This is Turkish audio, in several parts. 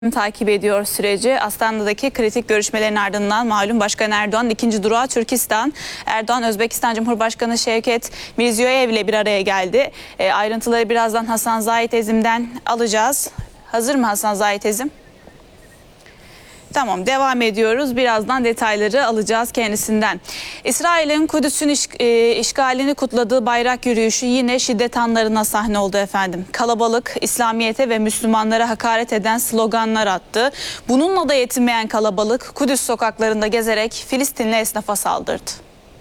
Takip ediyor süreci. Astana'daki kritik görüşmelerin ardından malum Başkan Erdoğan ikinci durağı Türkistan. Erdoğan Özbekistan Cumhurbaşkanı Şevket Mirziyoyev ile bir araya geldi. Ayrıntıları birazdan Hasan Zahit Ezim'den alacağız. Hazır mı Hasan Zahit Ezim? Tamam, devam ediyoruz. Birazdan detayları alacağız kendisinden. İsrail'in Kudüs'ün işgalini kutladığı bayrak yürüyüşü yine şiddet anlarına sahne oldu efendim. Kalabalık İslamiyet'e ve Müslümanlara hakaret eden sloganlar attı. Bununla da yetinmeyen kalabalık Kudüs sokaklarında gezerek Filistinli esnafa saldırdı.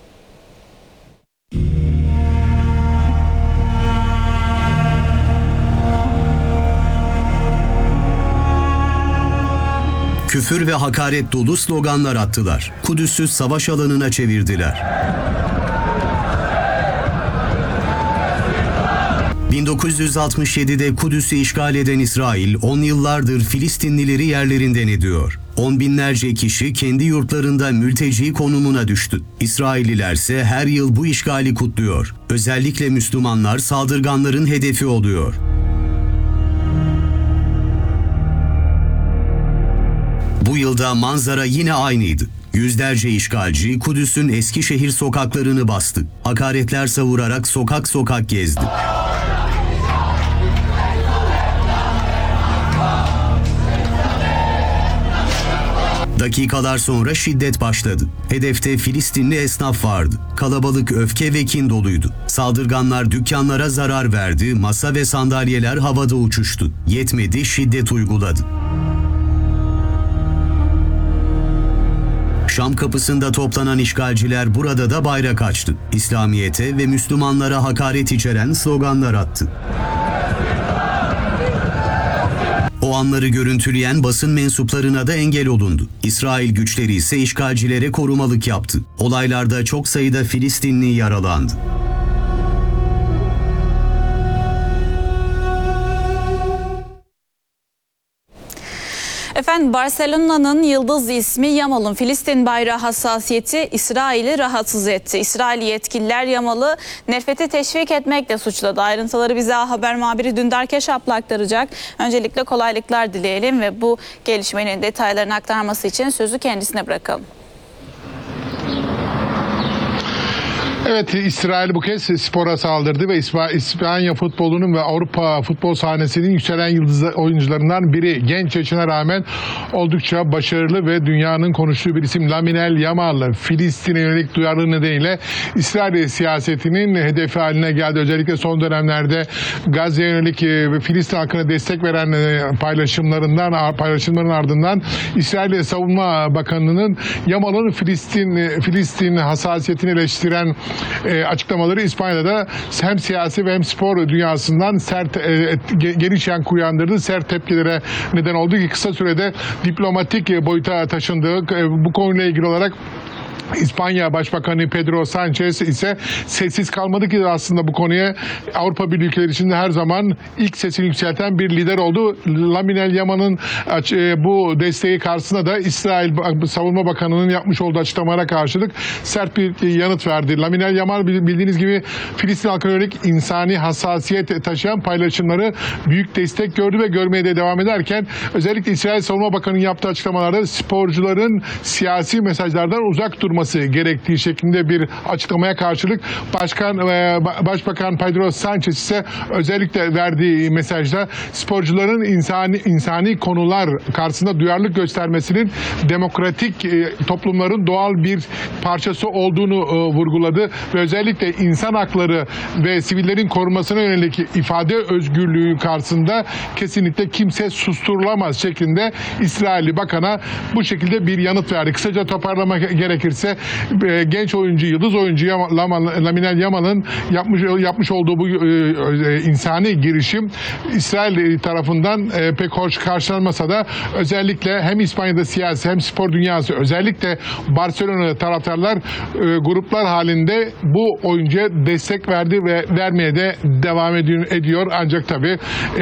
Küfür ve hakaret dolu sloganlar attılar. Kudüs'ü savaş alanına çevirdiler. 1967'de Kudüs'ü işgal eden İsrail 10 yıllardır Filistinlileri yerlerinden ediyor. On binlerce kişi kendi yurtlarında mülteci konumuna düştü. İsrailliler ise her yıl bu işgali kutluyor. Özellikle Müslümanlar saldırganların hedefi oluyor. Bu yılda manzara yine aynıydı. Yüzlerce işgalci Kudüs'ün Eskişehir sokaklarını bastı. Hakaretler savurarak sokak sokak gezdi. Dakikalar sonra şiddet başladı. Hedefte Filistinli esnaf vardı. Kalabalık öfke ve kin doluydu. Saldırganlar dükkanlara zarar verdi, masa ve sandalyeler havada uçuştu. Yetmedi, şiddet uyguladı. Şam kapısında toplanan işgalciler burada da bayrak açtı. İslamiyet'e ve Müslümanlara hakaret içeren sloganlar attı. O anları görüntüleyen basın mensuplarına da engel olundu. İsrail güçleri ise işgalcilere korumalık yaptı. Olaylarda çok sayıda Filistinli yaralandı. Efendim, Barcelona'nın yıldız ismi Yamal'ın Filistin bayrağı hassasiyeti İsrail'i rahatsız etti. İsrail yetkililer Yamal'ı nefreti teşvik etmekle suçladı. Ayrıntıları bize haber muhabiri Dündar Keşap'la aktaracak. Öncelikle kolaylıklar dileyelim ve bu gelişmenin detaylarını aktarması için sözü kendisine bırakalım. Evet, İsrail bu kez spora saldırdı ve İspanya futbolunun ve Avrupa futbol sahnesinin yükselen yıldız oyuncularından biri. Genç yaşına rağmen oldukça başarılı ve dünyanın konuştuğu bir isim Lamine Yamal. Filistin'e yönelik duyarlılığı nedeniyle İsrail siyasetinin hedefi haline geldi. Özellikle son dönemlerde Gazze'ye yönelik ve Filistin halkına destek veren paylaşımların ardından İsrail Savunma Bakanı'nın Yamal'ın Filistin hassasiyetini eleştiren açıklamaları İspanya'da hem siyasi ve hem spor dünyasından sert geniş yankı uyandırdı. Sert tepkilere neden oldu ki kısa sürede diplomatik boyuta taşındığı bu konuyla ilgili olarak İspanya Başbakanı Pedro Sanchez ise sessiz kalmadı ki aslında bu konuya Avrupa Birliği ülkeleri içinde her zaman ilk sesini yükselten bir lider oldu. Lamine Yamal'ın bu desteği karşısında da İsrail Savunma Bakanı'nın yapmış olduğu açıklamalara karşılık sert bir yanıt verdi. Lamine Yamal bildiğiniz gibi Filistin halkına yönelik insani hassasiyet taşıyan paylaşımları büyük destek gördü ve görmeye de devam ederken özellikle İsrail Savunma Bakanı'nın yaptığı açıklamalarda sporcuların siyasi mesajlardan uzak durması gerektiği şeklinde bir açıklamaya karşılık Başbakan Pedro Sanchez ise özellikle verdiği mesajda sporcuların insani konular karşısında duyarlılık göstermesinin demokratik toplumların doğal bir parçası olduğunu vurguladı ve özellikle insan hakları ve sivillerin korunmasına yönelik ifade özgürlüğü karşısında kesinlikle kimse susturulamaz şeklinde İsrailli bakana bu şekilde bir yanıt verdi. Kısaca toparlamak gerekirse genç oyuncu, yıldız oyuncu Lamine Yamal'ın yapmış olduğu bu insani girişim İsrail tarafından pek hoş karşılanmasa da özellikle hem İspanya'da siyasi hem spor dünyası özellikle Barcelona taraftarlar gruplar halinde bu oyuncuya destek verdi ve vermeye de devam ediyor. Ancak tabii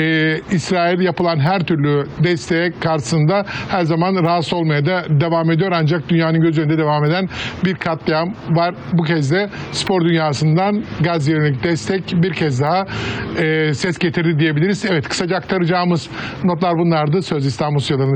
İsrail yapılan her türlü desteğe karşısında her zaman rahatsız olmaya da devam ediyor. Ancak dünyanın göz önünde devam eden üzerinden bir katliam var. Bu kez de spor dünyasından Gazze'ye yönelik destek bir kez daha ses getirdi diyebiliriz. Evet, kısaca aktaracağımız notlar bunlardı. Söz İstanbul Stüdyoları'nda.